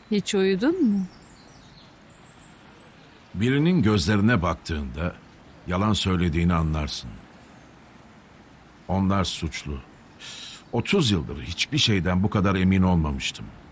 Hiç uyudun mu? Birinin gözlerine baktığında yalan söylediğini anlarsın. Onlar suçlu. 30 yıldır hiçbir şeyden bu kadar emin olmamıştım.